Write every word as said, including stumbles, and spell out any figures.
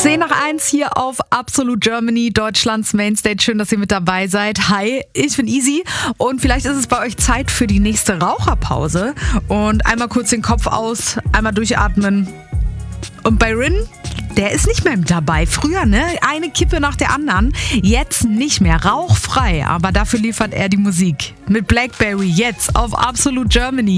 zehn nach eins hier auf Absolute Germany, Deutschlands Mainstage. Schön, dass ihr mit dabei seid. Hi, ich bin Easy und vielleicht ist es bei euch Zeit für die nächste Raucherpause. Und einmal kurz den Kopf aus, einmal durchatmen. Und bei Rin, der ist nicht mehr dabei. Früher, ne? Eine Kippe nach der anderen. Jetzt nicht mehr. Rauchfrei. Aber dafür liefert er die Musik. Mit Blackberry jetzt auf Absolute Germany.